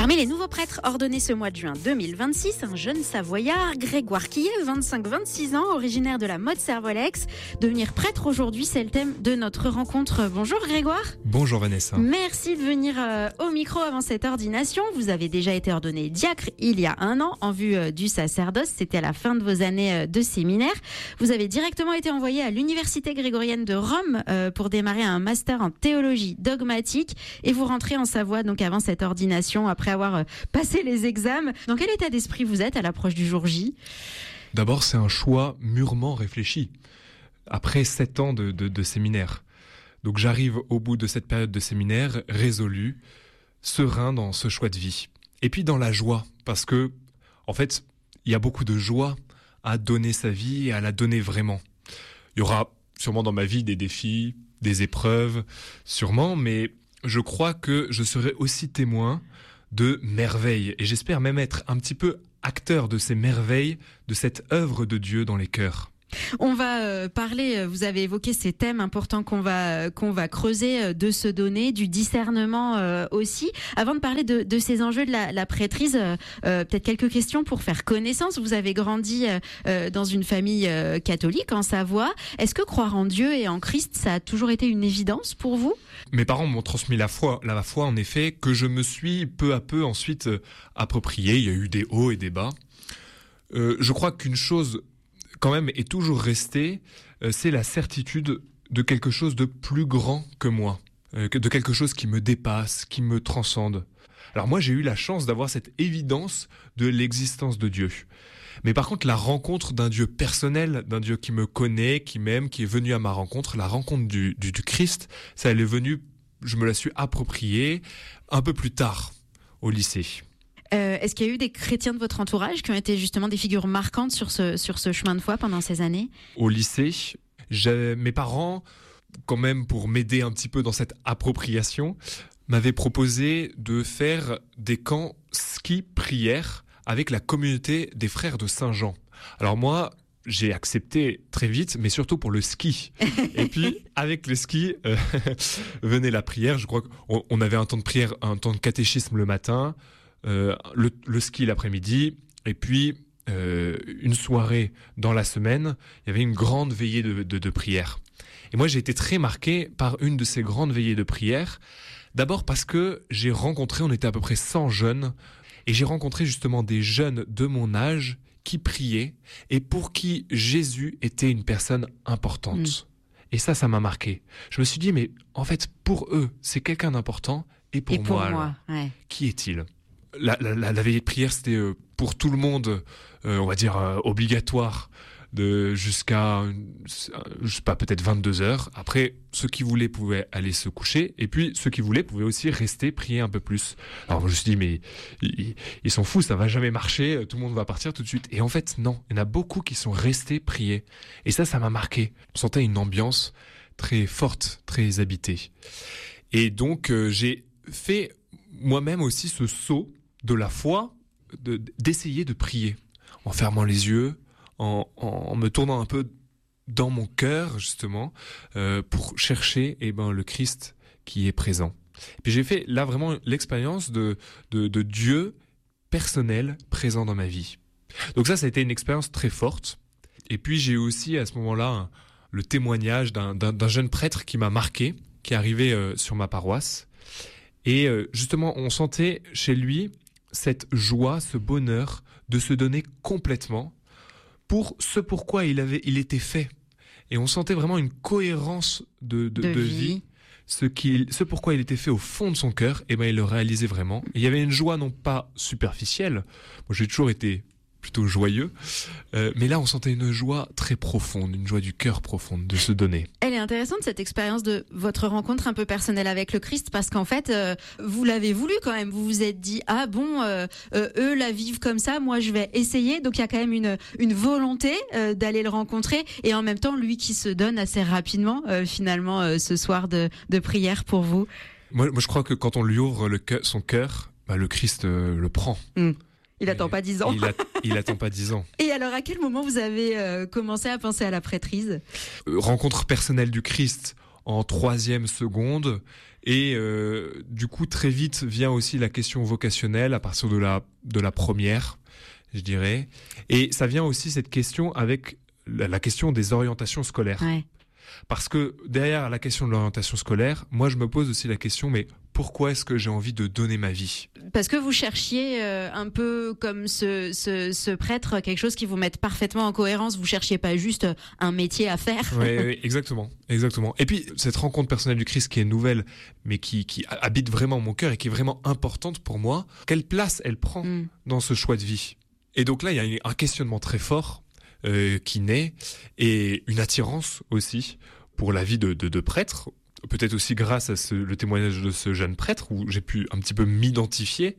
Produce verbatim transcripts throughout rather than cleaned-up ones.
Parmi les nouveaux prêtres ordonnés ce mois de juin deux mille vingt-six, un jeune Savoyard, Grégoire Quillet, vingt-cinq à vingt-six ans, originaire de la Motte-Servolex. Devenir prêtre aujourd'hui, c'est le thème de notre rencontre. Bonjour Grégoire. Bonjour Vanessa. Merci de venir euh, au micro avant cette ordination. Vous avez déjà été ordonné diacre il y a un an en vue euh, du sacerdoce. C'était à la fin de vos années euh, de séminaire. Vous avez directement été envoyé à l'Université grégorienne de Rome euh, pour démarrer un master en théologie dogmatique et vous rentrez en Savoie donc avant cette ordination, après avoir euh, passé les examens. Dans quel état d'esprit vous êtes à l'approche du jour J ? D'abord, c'est un choix mûrement réfléchi. Après sept ans de, de, de séminaire. Donc j'arrive au bout de cette période de séminaire résolu, serein dans ce choix de vie. Et puis dans la joie, parce que, en fait, il y a beaucoup de joie à donner sa vie et à la donner vraiment. Il y aura sûrement dans ma vie des défis, des épreuves, sûrement, mais je crois que je serai aussi témoin de merveilles. Et j'espère même être un petit peu acteur de ces merveilles, de cette œuvre de Dieu dans les cœurs. On va euh, parler, vous avez évoqué ces thèmes importants qu'on va qu'on va creuser, euh, de se donner, du discernement euh, aussi. Avant de parler de, de ces enjeux de la, la prêtrise, euh, euh, peut-être quelques questions pour faire connaissance. Vous avez grandi euh, dans une famille euh, catholique en Savoie. Est-ce que croire en Dieu et en Christ, ça a toujours été une évidence pour vous ? Mes parents m'ont transmis la foi, la foi en effet, que je me suis peu à peu ensuite euh, approprié. Il y a eu des hauts et des bas. Euh, je crois qu'une chose quand même est toujours resté, euh, c'est la certitude de quelque chose de plus grand que moi, euh, de quelque chose qui me dépasse, qui me transcende. Alors moi, j'ai eu la chance d'avoir cette évidence de l'existence de Dieu. Mais par contre, la rencontre d'un Dieu personnel, d'un Dieu qui me connaît, qui m'aime, qui est venu à ma rencontre, la rencontre du, du, du Christ, ça elle est venue, je me la suis appropriée un peu plus tard, au lycée. Euh, est-ce qu'il y a eu des chrétiens de votre entourage qui ont été justement des figures marquantes sur ce, sur ce chemin de foi pendant ces années ? Au lycée, j'ai, mes parents, quand même pour m'aider un petit peu dans cette appropriation, m'avaient proposé de faire des camps ski-prière avec la communauté des frères de Saint-Jean. Alors moi, j'ai accepté très vite, mais surtout pour le ski. Et puis, avec le ski, euh, venait la prière. Je crois qu'on on avait un temps de prière, un temps de catéchisme le matin, Euh, le, le ski l'après-midi, et puis euh, une soirée dans la semaine, il y avait une grande veillée de, de, de prière. Et moi, j'ai été très marqué par une de ces grandes veillées de prière. D'abord parce que j'ai rencontré, on était à peu près cent jeunes, et j'ai rencontré justement des jeunes de mon âge qui priaient, et pour qui Jésus était une personne importante. Mmh. Et ça, ça m'a marqué. Je me suis dit, mais en fait, pour eux, c'est quelqu'un d'important, et pour, et pour moi, moi alors, ouais. Qui est-il ? La, la, la, la veillée de prière, c'était euh, pour tout le monde, euh, on va dire, euh, obligatoire, de jusqu'à, je sais pas, peut-être vingt-deux heures. Après, ceux qui voulaient pouvaient aller se coucher, et puis ceux qui voulaient pouvaient aussi rester prier un peu plus. Alors je me suis dit, mais ils, ils sont fous, ça va jamais marcher, tout le monde va partir tout de suite. Et en fait, non, il y en a beaucoup qui sont restés prier. Et ça, ça m'a marqué. On sentait une ambiance très forte, très habitée. Et donc, euh, j'ai fait moi-même aussi ce saut de la foi, de, d'essayer de prier, en fermant les yeux, en, en me tournant un peu dans mon cœur, justement, euh, pour chercher eh ben, le Christ qui est présent. Et puis j'ai fait là vraiment l'expérience de, de, de Dieu personnel présent dans ma vie. Donc ça, ça a été une expérience très forte. Et puis j'ai eu aussi à ce moment-là un, le témoignage d'un, d'un, d'un jeune prêtre qui m'a marqué, qui est arrivé euh, sur ma paroisse. Et euh, justement, on sentait chez lui cette joie, ce bonheur de se donner complètement pour ce pourquoi il avait, il était fait. Et on sentait vraiment une cohérence de, de, de, de vie. vie. Ce, qu'il, ce pourquoi il était fait au fond de son cœur, et ben il le réalisait vraiment. Et il y avait une joie non pas superficielle. Moi, j'ai toujours été plutôt joyeux, euh, mais là on sentait une joie très profonde, une joie du cœur profonde de se donner. Elle est intéressante cette expérience de votre rencontre un peu personnelle avec le Christ, parce qu'en fait euh, vous l'avez voulu quand même, vous vous êtes dit ah bon euh, euh, eux la vivent comme ça, moi je vais essayer, donc il y a quand même une une volonté euh, d'aller le rencontrer, et en même temps lui qui se donne assez rapidement euh, finalement euh, ce soir de de prière pour vous. Moi, moi je crois que quand on lui ouvre le cœur, son cœur, bah, le Christ euh, le prend. Mmh. Il attend pas dix ans. Il, a, il attend pas dix ans. Et alors, à quel moment vous avez euh, commencé à penser à la prêtrise ? euh, Rencontre personnelle du Christ en troisième seconde, Et euh, du coup, très vite vient aussi la question vocationnelle à partir de la, de la première, je dirais. Et ça vient aussi cette question avec la, la question des orientations scolaires. Ouais. Parce que derrière la question de l'orientation scolaire, moi je me pose aussi la question, mais pourquoi est-ce que j'ai envie de donner ma vie ? Parce que vous cherchiez euh, un peu comme ce, ce, ce prêtre, quelque chose qui vous mette parfaitement en cohérence. Vous cherchiez pas juste un métier à faire. Oui, oui, exactement, exactement. Et puis cette rencontre personnelle du Christ qui est nouvelle, mais qui, qui habite vraiment mon cœur et qui est vraiment importante pour moi, quelle place elle prend mm. dans ce choix de vie ? Et donc là, il y a un questionnement très fort euh, qui naît et une attirance aussi pour la vie de, de, de prêtre. Peut-être aussi grâce à ce, le témoignage de ce jeune prêtre où j'ai pu un petit peu m'identifier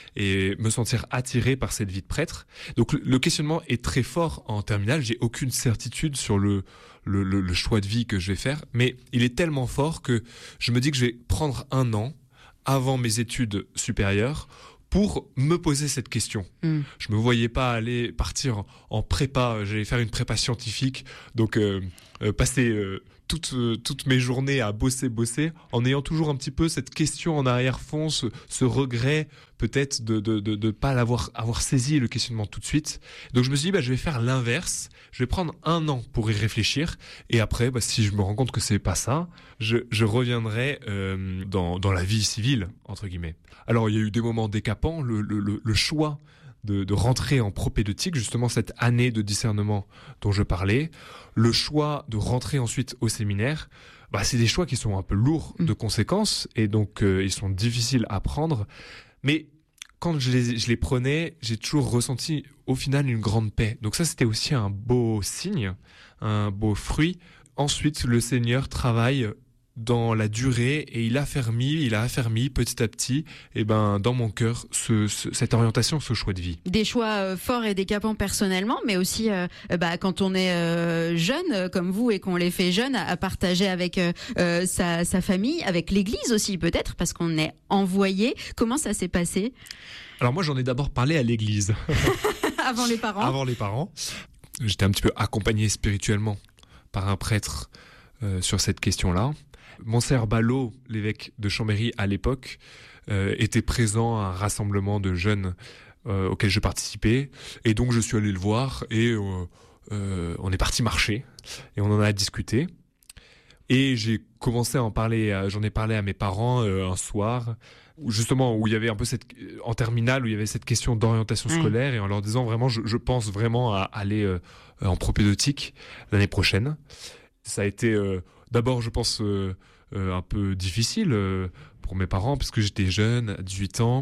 et me sentir attiré par cette vie de prêtre. Donc le, le questionnement est très fort en terminale. J'ai aucune certitude sur le, le, le, le choix de vie que je vais faire, mais il est tellement fort que je me dis que je vais prendre un an avant mes études supérieures pour me poser cette question. Mm. Je me voyais pas aller partir en, en prépa. J'allais faire une prépa scientifique, donc euh, euh, passer euh, toutes, euh, toutes mes journées à bosser, bosser, en ayant toujours un petit peu cette question en arrière-fond, ce, ce regret peut-être de de de, de pas l'avoir avoir saisi le questionnement tout de suite. Donc je me suis dit bah je vais faire l'inverse. Je vais prendre un an pour y réfléchir et après bah si je me rends compte que c'est pas ça, je je reviendrai euh, dans dans la vie civile entre guillemets. Alors il y a eu des moments décapants, le le le, le choix de, de rentrer en propédeutique, justement cette année de discernement dont je parlais, le choix de rentrer ensuite au séminaire, bah c'est des choix qui sont un peu lourds de conséquences et donc euh, ils sont difficiles à prendre. Mais quand je les, je les prenais, j'ai toujours ressenti au final une grande paix. Donc ça, c'était aussi un beau signe, un beau fruit. Ensuite, le Seigneur travaille dans la durée et il a affermi, il a affermi petit à petit, et ben dans mon cœur ce, ce, cette orientation, ce choix de vie. Des choix euh, forts et décapants personnellement, mais aussi euh, bah quand on est euh, jeune euh, comme vous et qu'on les fait jeunes, à, à partager avec euh, euh, sa, sa famille, avec l'Église aussi peut-être, parce qu'on est envoyé. Comment ça s'est passé ? Alors moi j'en ai d'abord parlé à l'Église. Avant les parents. Avant les parents. J'étais un petit peu accompagné spirituellement par un prêtre euh, sur cette question-là. Monseigneur Ballot, l'évêque de Chambéry à l'époque, euh, était présent à un rassemblement de jeunes euh, auquel je participais. Et donc je suis allé le voir et euh, euh, on est parti marcher et on en a discuté. Et j'ai commencé à en parler, à, j'en ai parlé à mes parents euh, un soir, où justement où il y avait un peu cette, en terminale, où il y avait cette question d'orientation ouais. scolaire et en leur disant vraiment, je, je pense vraiment à aller euh, en propédeutique l'année prochaine. Ça a été euh, d'abord, je pense, euh, euh, un peu difficile euh, pour mes parents parce que j'étais jeune, à dix-huit ans.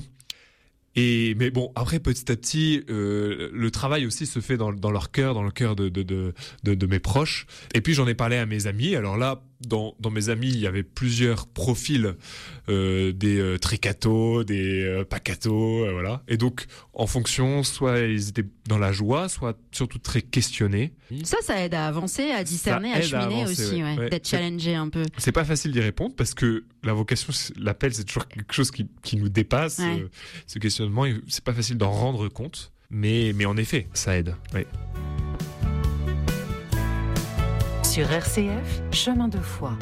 Et mais bon, après petit à petit, euh, le travail aussi se fait dans, dans leur cœur, dans le cœur de de, de de de mes proches. Et puis j'en ai parlé à mes amis. Alors là, dans dans mes amis, il y avait plusieurs profils, euh, des euh, très cathos, des euh, pas cathos, euh, voilà. Et donc en fonction, soit ils étaient dans la joie, soit surtout très questionnés. Ça, ça aide à avancer, à discerner, à cheminer à avancer, aussi, ouais. Ouais. Ouais. D'être challengé un peu. C'est pas facile d'y répondre parce que la vocation, l'appel, c'est toujours quelque chose qui qui nous dépasse. Ouais. Euh, ce questionnement, c'est pas facile d'en rendre compte, mais mais en effet, ça aide. Ouais. Sur R C F, chemin de foi.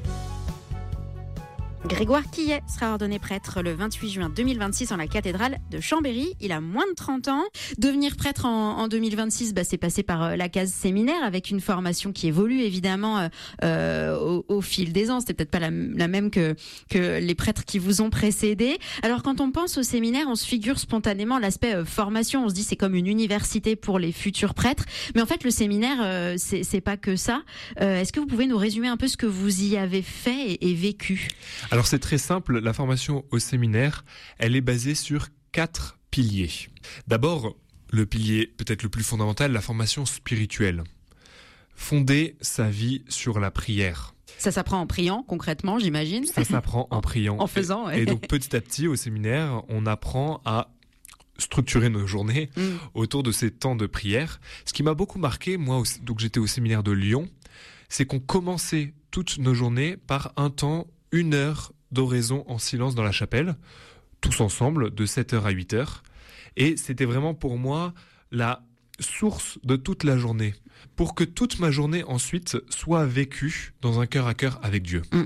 Grégoire Quillet sera ordonné prêtre le vingt-huit juin deux mille vingt-six en la cathédrale de Chambéry. Il a moins de trente ans. Devenir prêtre en, en deux mille vingt-six, bah, c'est passé par la case séminaire avec une formation qui évolue évidemment euh, au, au fil des ans. C'était peut-être pas la, la même que, que les prêtres qui vous ont précédés. Alors quand on pense au séminaire, on se figure spontanément l'aspect euh, formation. On se dit c'est comme une université pour les futurs prêtres. Mais en fait, le séminaire, euh, c'est, c'est pas que ça. Euh, est-ce que vous pouvez nous résumer un peu ce que vous y avez fait et, et vécu ? Alors c'est très simple, la formation au séminaire, elle est basée sur quatre piliers. D'abord, le pilier peut-être le plus fondamental, la formation spirituelle. Fonder sa vie sur la prière. Ça s'apprend en priant, concrètement, j'imagine. Ça s'apprend en priant. En faisant, ouais. Et donc petit à petit, au séminaire, on apprend à structurer nos journées mm. autour de ces temps de prière. Ce qui m'a beaucoup marqué, moi, donc j'étais au séminaire de Lyon, c'est qu'on commençait toutes nos journées par un temps une heure d'oraison en silence dans la chapelle, tous ensemble, de sept heures à huit heures. Et c'était vraiment pour moi la source de toute la journée, pour que toute ma journée ensuite soit vécue dans un cœur à cœur avec Dieu. Mm-hmm.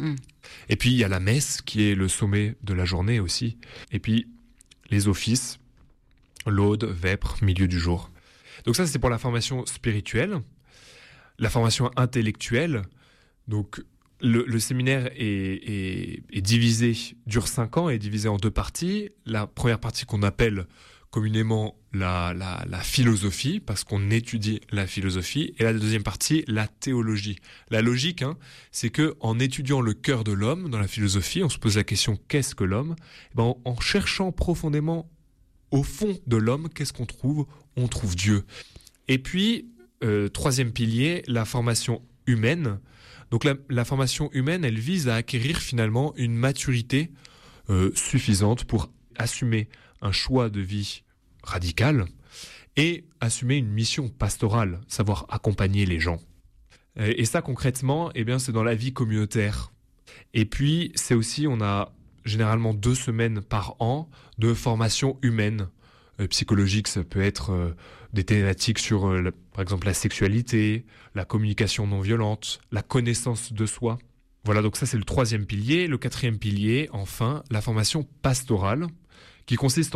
Et puis il y a la messe qui est le sommet de la journée aussi. Et puis les offices, laude, vêpres, milieu du jour. Donc ça c'est pour la formation spirituelle. La formation intellectuelle, donc le, le séminaire est, est, est divisé, dure cinq ans, est divisé en deux parties. La première partie qu'on appelle communément la, la, la philosophie, parce qu'on étudie la philosophie, et la deuxième partie, la théologie. La logique, hein, c'est que en étudiant le cœur de l'homme dans la philosophie, on se pose la question qu'est-ce que l'homme ? Eh ben, en, en cherchant profondément au fond de l'homme, qu'est-ce qu'on trouve ? On trouve Dieu. Et puis, euh, troisième pilier, la formation humaine. Donc la, la formation humaine, elle vise à acquérir finalement une maturité euh, suffisante pour assumer un choix de vie radical et assumer une mission pastorale, savoir accompagner les gens. Et ça concrètement, eh bien, c'est dans la vie communautaire. Et puis c'est aussi, on a généralement deux semaines par an de formation humaine. Euh, psychologique, ça peut être euh, des thématiques sur, euh, la, par exemple, la sexualité, la communication non violente, la connaissance de soi. Voilà, donc ça c'est le troisième pilier. Le quatrième pilier, enfin, la formation pastorale, qui consiste